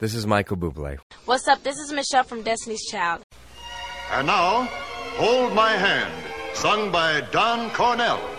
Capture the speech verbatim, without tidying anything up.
This is Michael Bublé. What's up? This is Michelle from Destiny's Child. And now, Hold My Hand, sung by Don Cornell.